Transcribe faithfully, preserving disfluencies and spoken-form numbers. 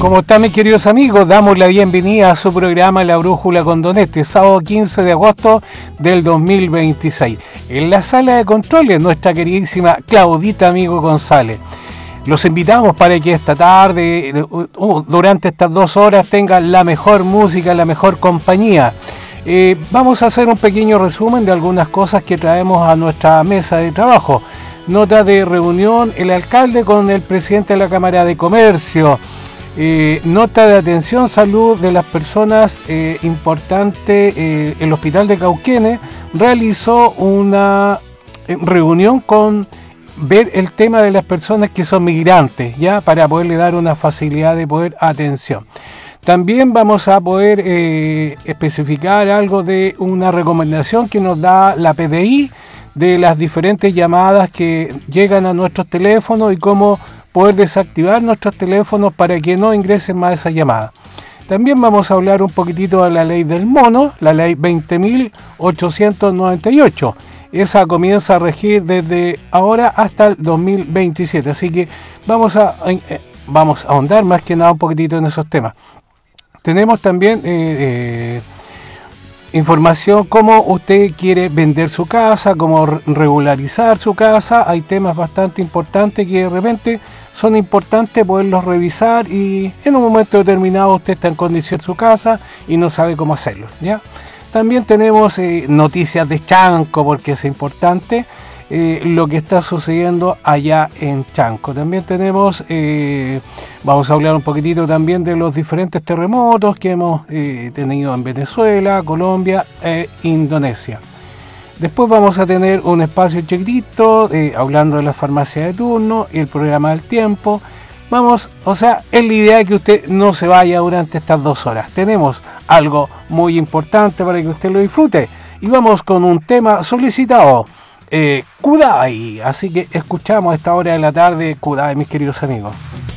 ¿Cómo están, mis queridos amigos? Damos la bienvenida a su programa La Brújula con Don Este, sábado quince de agosto del dos mil veintiséis. En la sala de controles, nuestra queridísima Claudita Amigo González. Los invitamos para que esta tarde, uh, durante estas dos horas, tengan la mejor música, la mejor compañía. Eh, vamos a hacer un pequeño resumen de algunas cosas que traemos a nuestra mesa de trabajo. Nota de reunión, el alcalde con el presidente de la Cámara de Comercio. Eh, nota de atención salud de las personas eh, importante. Eh, el hospital de Cauquenes realizó una eh, reunión con ver el tema de las personas que son migrantes, ya para poderle dar una facilidad de poder atención. También vamos a poder eh, especificar algo de una recomendación que nos da la P D I de las diferentes llamadas que llegan a nuestros teléfonos y cómo poder desactivar nuestros teléfonos para que no ingresen más esas llamadas. También vamos a hablar un poquitito de la ley del mono, la ley veinte mil ochocientos noventa y ocho. Esa comienza a regir desde ahora hasta el dos mil veintisiete, así que vamos a, eh, vamos a ahondar más que nada un poquitito en esos temas. Tenemos también eh, eh, información cómo usted quiere vender su casa, cómo regularizar su casa. Hay temas bastante importantes que de repente son importantes poderlos revisar y en un momento determinado usted está en condición de su casa y no sabe cómo hacerlo, ¿ya? También tenemos eh, noticias de Chanco, porque es importante eh, lo que está sucediendo allá en Chanco. También tenemos, eh, vamos a hablar un poquitito también de los diferentes terremotos que hemos eh, tenido en Venezuela, Colombia e Indonesia. Después vamos a tener un espacio chiquitito, eh, hablando de la farmacia de turno y el programa del tiempo. Vamos, o sea, es la idea de que usted no se vaya durante estas dos horas. Tenemos algo muy importante para que usted lo disfrute. Y vamos con un tema solicitado, eh, Kudai. Así que escuchamos a esta hora de la tarde Kudai, mis queridos amigos.